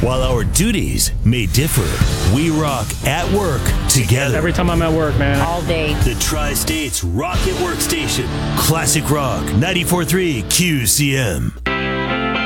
While our duties may differ, we rock at work together. Every time I'm at work, man. All day. The Tri-States Rocket Workstation. Classic Rock 94.3 QCM.